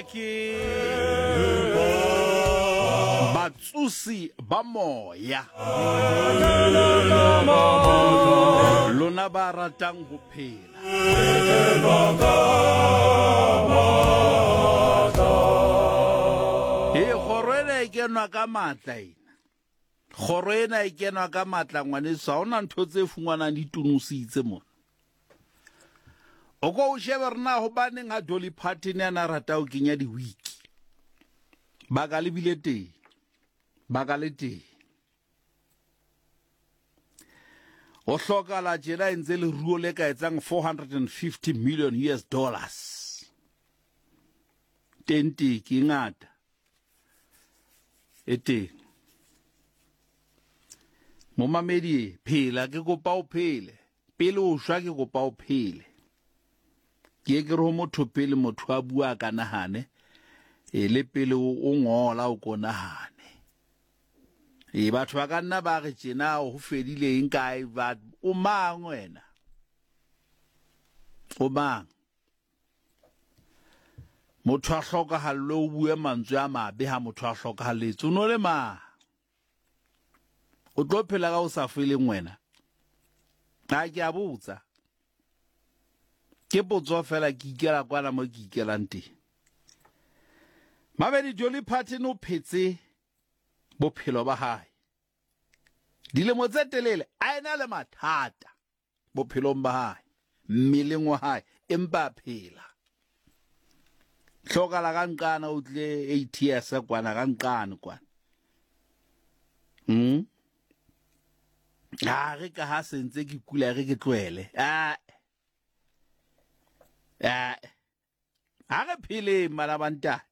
ke batsusi ba moya lona ba ratang ho phela kgoro ena e kenwa ka matla ena kgoro ena e kenwa ka matla ngwaneso ha ona ntho tse fungwanang di tunusitse mona o go sheba rena ho baneng ha Dolly Parton yana rata ho kenya di wiki baka le bile teng baka le teng o hlokala jela ntse le ruo le ka etsang $450 million tente ke ngata ete mo mamedi phela ke kopa o phele pele o shwa ke kopa o phele ke re ho motho pele motho a bua ka nahane le pele o ngola o konahane batho ba ka nna ba re tjena ho fedile eng kae ba o mang wena o mang motho a hloka hallo o bue mantswe a mabe ha motho a hloka haletse o no le ma o tlo phela ka o sa feleng wena a ke a botsa ke potso fela ke ikela kwana mo ke ikelang teng mabedi Dolly Parton o phetse bophelo ba hae dilemo tse telele a ena le mathata bophelong ba hae mmeleng wa hae empa phela hlokala ka nqana o tle 8 years kwana ka nqana kwana re ka ha sentse ke kula re ke tloele a re phele malabantate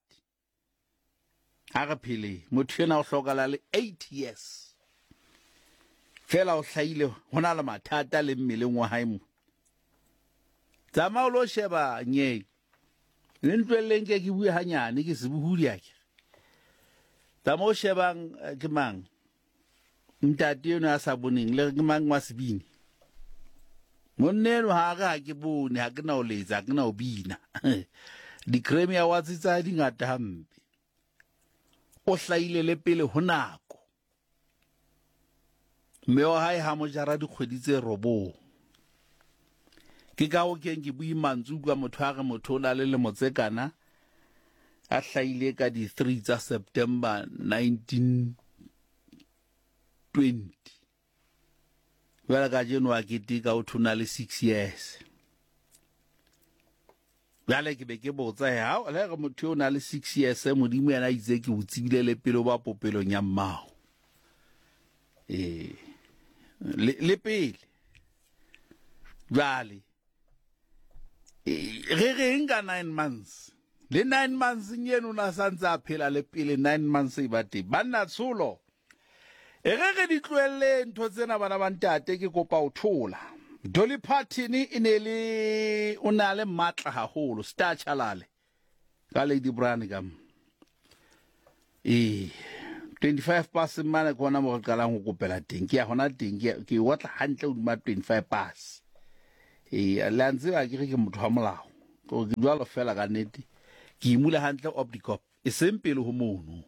a re phele motho ena o hlokala le 8 years fela o hlaile hona le mathata le mmeleng wa hae mo tsama o lo sheba nye le ntweleng ke bue hanyane ke se buhudi yake tsama o shebang ke mang ntate yona a sa boneng le ke mang wa sebini monneno ha ga ke bone ha ke na o letsa ha ke na o bina di Grammy Awards tsa di ngata hampe o hlaile le pele ho nako mme wa hae ha mo jara dikgwedi tse robong ke ka o keng ke bui mantsu ka motho a re motho o na le motsekana a hlaile ka di 3 tsa September 1920 wela ka jeno a ketika o thuna le 6 years bjale ke be ke botsa ha le re motho o na le 6 years modimo yana itse ke o tsibile le pelo ba popelong ya mmao le pele bjale re nka 9 months le 9 months nyeno na santsa phela le pele 9 months e bate banna tsholo re di tloelle ntho tsena bana ba ntate ke kopa o thola Dolly Parton inele una le matla haholo star chalale ka Lady Brand gam 25 pass mana kona mo qala go kopela teng ke ya hona teng ke watla hantle o dima 25 pass la ntse ba ke motho wa molao go ke jwalo fela ka nete ke imule hantle opticop e sempele ho mono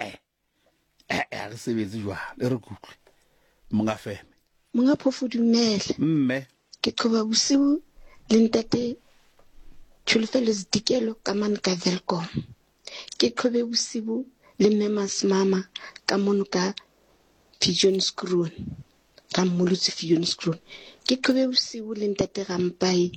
re sebetse jwalo re kutlwe monga feme monga phofu dumela mme ke qoba bosiu le ntate Tshulufelo Zidikelo ka man ka Velcom ke qobe bosiu le memas mama ka mono ka Pigeon Screw ka molutse Pigeon Screw ke qobe bosiu le ntate Rampai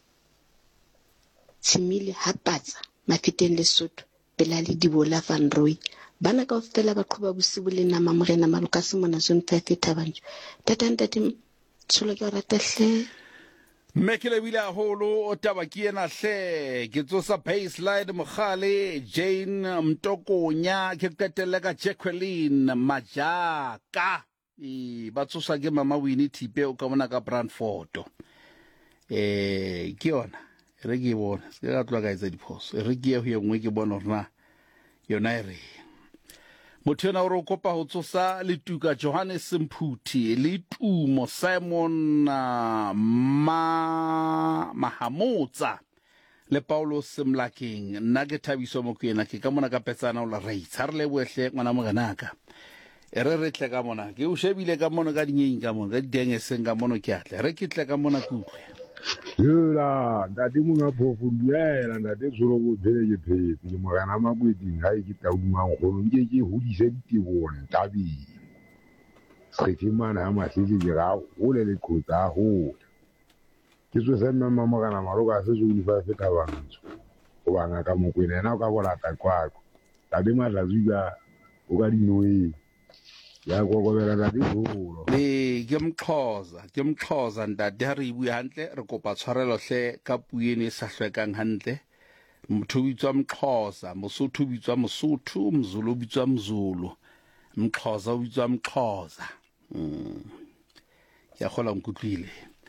Tshimile Hapatsa mafiteng Lesotho Belali Dibola Van Roy bana ka ofela ba qoba bosiu le nama morena malukase mona zone 5 Thabantsho ntate tsholo ke ratahle mekele bile haholo o taba ke ena hle ke tsosa baseline mogale Jane Mtokonya ke qetelle ka Jacqueline Majaka ba tsosa ke mama Winnie Tipe o ka bona ka Brandford ke yona re ke bona se ka tloga ka etsa diphoso re ke ye ho engwe ke bona rena yona re motho ena o re o kopa ho tsosa le tuka Johannes Mphuthi le tumo Simon Mahamotsa le Paulos Mlakeng nna ke Thabiso Mokoena ke ka mona ka petsana o la rates ha re le bohle ngwana moganaka re tle ka mona ke o shebile ka mona ka dinyeng ka mona ka didenge seng ka mona ke atle re ke tle ka mona ke utlwe Yola ndati munga phofu duela ndati tsolo go phele ke phetse ke mogana mabweding ha ke taumang go nke ke hodise ditebong tabi sekimana ha mahlile ke ga o le le khotsa go ke tso se mama mogana maroka se se unifa feta bantsho go banga ka Mokoena ena o ka bola ta kwako tabi matlazuka o ka dinoe ya kokobela ndati tsolo ke mxhoza ndati ha re bua hantle re kopa tshwarelo hle ka puene sa hlwekang hantle motho o bitswa mxhoza mosotho o bitswa mosotho mzulu o bitswa mzulu mxhoza o bitswa mxhoza ya khola nkutlwile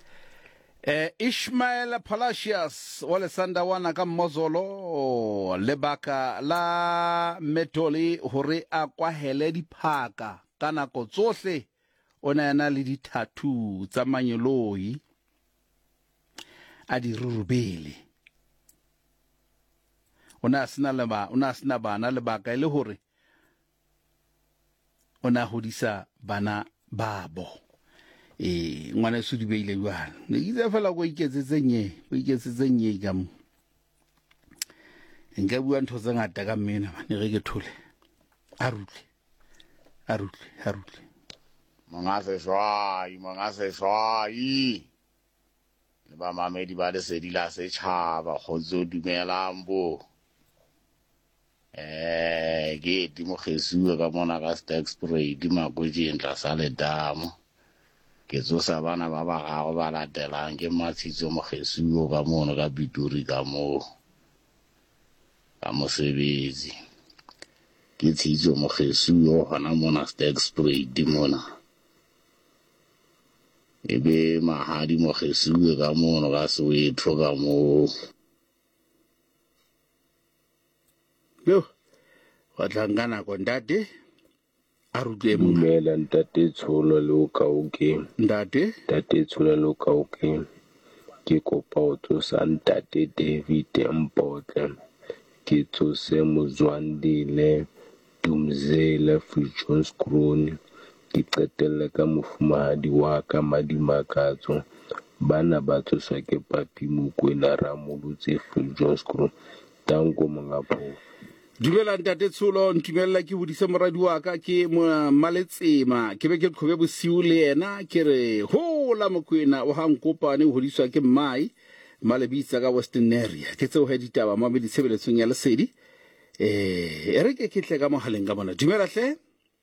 Ishmael Palacios wale sanda wana ka Mozolo lebaka la metoli hore a kwahele diphaka ka nako tsohle ona yana le di-tattoo tsa manyoloi a di rurubele ona sina bana lebaka ile hore ona hodisa bana babo ngwana se di beile jwana ne itse fela go iketsetse nye ka mo nka bua ntho tse ngata ka mmena ne re ke thole a rutle Mangase swai le ba mamedi ba le sedi la setšhaba khotso dumelang bo ke di mo Jesu ka mona ka Stack Spray di makojeng tla sa le damo ke tsosa bana ba ba gago ba latelang ke Mathitso mo Jesu ka mona ka Bituri ka mo sebezi ke Tshitso mo Jesu hona mona Stack Spray di mona ebe mahadi mo Jesu ka mona ka Soweto ka mo yo wa tlangana ko ndate a rutle mo dumela ntate Tsholo le o kaoke ndate Tsholo le o kaoke ke kopa o tsosa ntate David Mpotle ke tsose Mozwandile Dumzela Fusions Kroni ke qetelle ka mofumahadi wa ka Madimakatso bana ba tsoswa ke Papi Mokoena Ramolotse Fusions Kroni tango mongapho dumela ntate Tsholo ntumella ke bodise moradi wa ka ke Maletsema ke be ke qhobe bosiu le yena ke re hola Mokoena o hang kopane ho hodiswa ke Mmai Malebitsa ka Western area ke tseo he ditaba mo di tshebeletsong ya lesedi re ke tle ka mohaleng ka bona dumela hle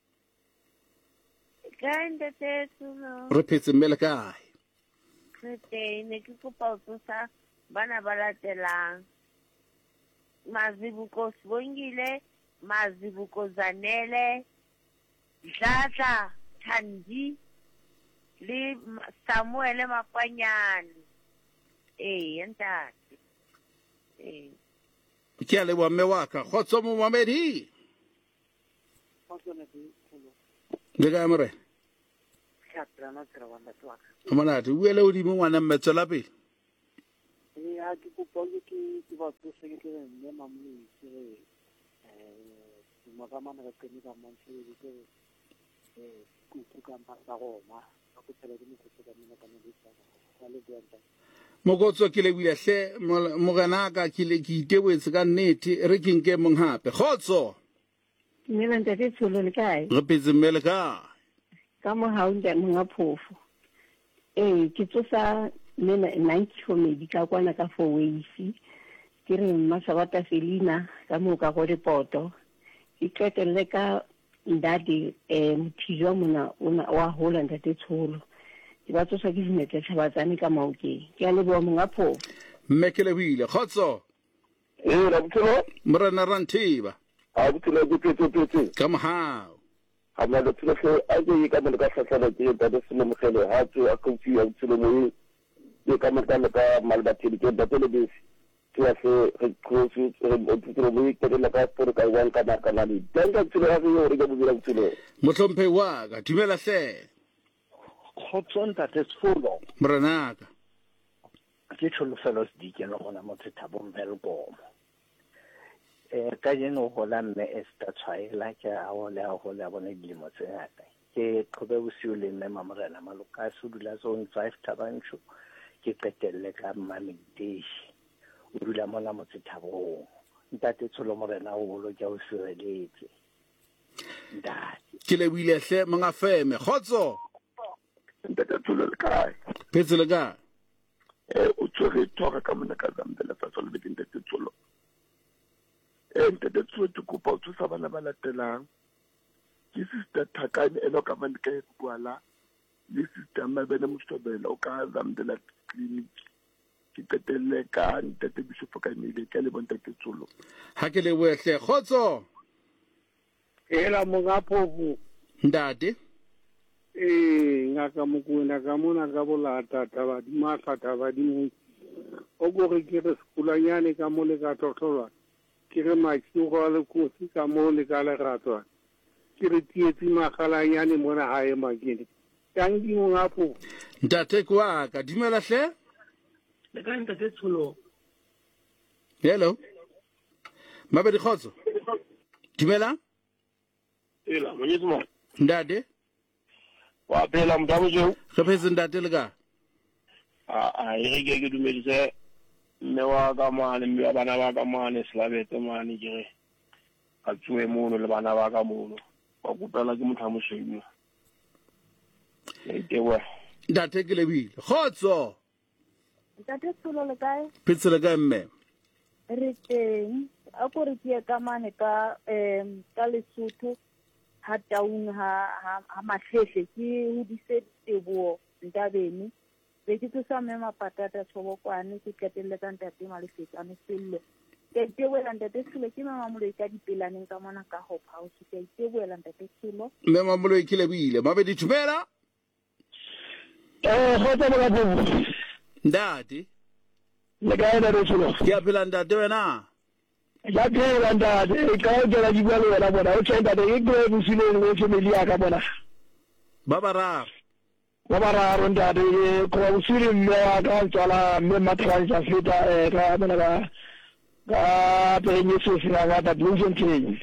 ntate Tsholo re phetse mmele kae ne ke kopa o tsosa bana ba latelang Mazibuko Sibongile, Mazibuko Zanele, Dladla Thandi, le Samuel Makwanyane. Ntate. ke a le wa mme wa ka khotso mo mamedi le ka more amana tu wele o di mo ngwana mmetsela pele ya ke kopole ke ba tsose ke nne mammi ke mo ka mana ka kene ka mantse ke ku ka ba goma ka go tsela ke mo go ka mina ka mo ditsa le dianta mogotso ke le bile hle mogana ka ke le ke itebetse ka nnete re ke nke mong hape khotso Mina ntate Tsholo le kae re phetse mmele ka mo haunda monga phofu ke tsosa nena 90 comedy ka kwana ka for ways ke re Masabata Felina ka mo ka go repoto ke qetelle ka ndadi mthijwa mona wa hola ntate Tsholo ke ba tsosa ke dinete tshabatsane ka maoke ke a le bo monga phofu mmekele bile khotso la botlo morena rantiba a botlo ke petse come how ama le tlo a ke ka mo ka hlatsela ke ba se mo mogele ha tso a kofi a botlo mo ke ka mo ka malbatedi ke ba tele bese ke a se re khosi re botlo mo ke le ka por ka wan ka marka la di tanga tlo ha yo re ga bula botlo motlhompe wa ka dumela hle khotsonta Tsholo morenaka ke Tsholofelo Sedikelo gona mo Sethabong Welkom. Ka jeno go la mme Esther Tshwaela ke a go le a bone dilemo tse ngata. Ke Qhobebosiu le mme Mamorena Maloka se dula zone 5 Thabanchu ke qetelle ka Mamedishi o dula mona mo Sethabong. Ntate Tsholo Morena o lo ke o sireletse. Ntate ke le buile hle monga feme khotso ntate Tsholo le kae phetse le ka o tsore toga ka mona ka Zambela fa solo le ntate Tsholo ntate Tsholo ke kopa o tsosa bana ba latelang ke sister Thakane elo ka mane ka kwala le sister Mabele Mostobela o ka Zambela clinic ke qetelle ka ntate Bishop ka nile ke le bontate Tsholo ha ke le wehle khotso ela Mongaphofu ndate ngaka Mokoena ka mona ka bolata taba di matla taba di mo o go re ke re sekolanyane ka mo le ka tlotlola ke re maithugo le kotsi ka mo le ka leratwa ke re tietsi magalanyane mona hae makene tang di Mongaphofu ndate kwa ka dimela hle le ka ntate Tsholo hello mabedi khotso dimela ela monyetsi mo ndate wa phela motho jo re phetse ndate le ka re ke dumedise mme wa ka mane mme wa bana ba ka mane Selabete mane ke re a tswe mono le bana ba ka mono wa kopela ke motho a mosweu tewa ndate ke le bile khotso Ntate Tsholo le kae? phetse le ka mme Re teng a go re ke ka mane ka Lesotho ha taung ha mahlehle ke ho disetebo Ndabeni be ke tsa mema patata Tshobokwane ke qetelle ka ntate Malefetsane Sello ke tewela ntate Tsholo ke mama mo le ka dipelaneng ka mona ka Hope House ke tewela ntate Tsholo mme mamolo ke le bile mabedi thumela khotsa Mongaphofu ndate le ka ena re Tsholo ke a phela ndate wena ya phela ntate ka o kela di bua le wena bona o tshenda de ke go sile le family ya ka bona ba bararo ntate ko o sile mme ya ka tsala mme matranja feta ka bona ka penye se sina ga ta Bloemfontein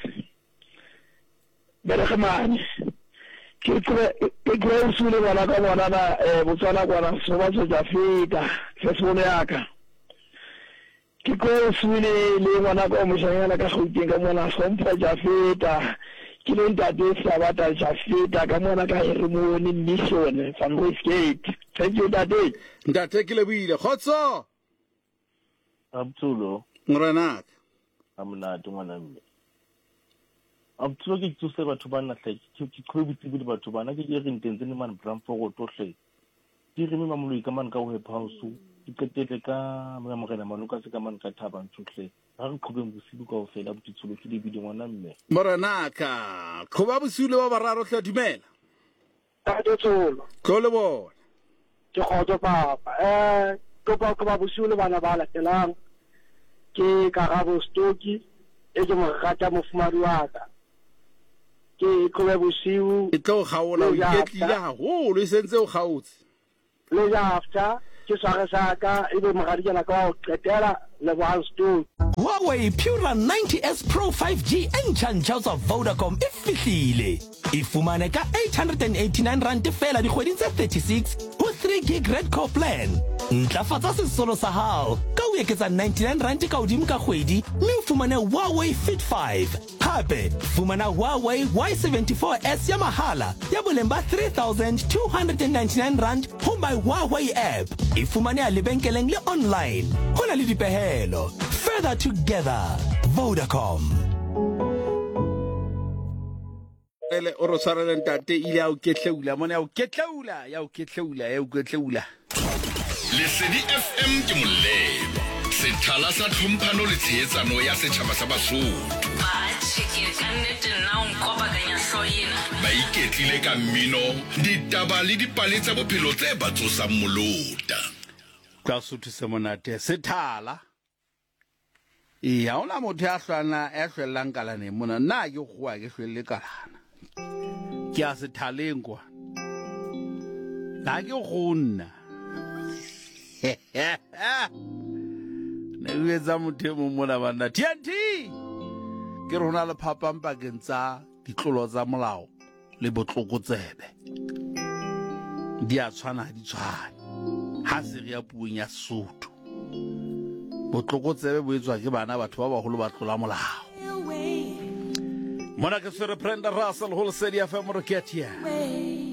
bere khamane ke o sile bona ka bona na botswana kwana so ba tsa feta se sone ya ka ke ko sule le ngwana ka moshanyana ka Gauteng ka mona hlompha ja feta ke le ntate sa bata ja feta ka mona ka Hermoni mission from Westgate thank you ndate ke le buile khotso Abthulo ngorana amnati ngwana mme Abthulo ke tsuse batho ba nna hle ke khobitse le batho bana ke re ntentse le man Bramford tohle di re mema moloi ka man ka Hope House ke qetelle ka Mamorena Maloka se ka man ka Thabanchu hle ha re qhobeng bosibu ka o fela Botsholo ke le bile ngwana mme morana ka khoba bosiu le ba bararo hle dumela ntate Tsholo go le bona ke khotso papa ko ba bosiu le bana ba latelang ke Karabo Stoki e ke mo rata mofumari wa ka ke Qhobebosiu e tlo khaola o iketlile haholo e sentse o kgaotse le after ke sware sa ka e be mogadikana ka o qetela le one stone Huawei Pura 90S Pro 5G entšhantšha tsa Vodacom e fihlile e fumane ka 889 rand fela dikgweding tse 36 ho 3 gig red core plan ntlafatsa sesolo sa hao ka o eketsa 99 rand ka hodimo ka kgwedi mme o fumane Huawei Fit 5 hape fumana Huawei Y74S ya mahala ya boleng ba 3,299 rand ho my Huawei app e fumane a lebenkeleng le online ho na le dipehelo further together Vodacom ele o rosarele ntate ile ya o ketleula mona ya o ketleula Lesedi FM ke molebo sethala sa tlhomphano le tsheetsano ya setjhaba sa Basotho ba tsheke ka nnete nna o nkopakanya hloyena ba iketlile ka mmino ditaba le dipale tsa bophelo tse ba tsosang molota ka Sotho se monate sethala ya ona motho ya hlwana a hlelang kalane mona nna ke goa ke hlwele kalana ke a sethaleng kwa na ke gonna ne o etsa motho e mong mona banna TNT ke re hona le phapang pakeng tsa ditlolo tsa molao le botlokotsebe di a tshwana di tshwane ha se re ya puong ya Sesotho botlokotsebe bo etswa ke bana batho ba baholo ba tlola molao mona ke se re Brenda Russell Whole City FM re ke tia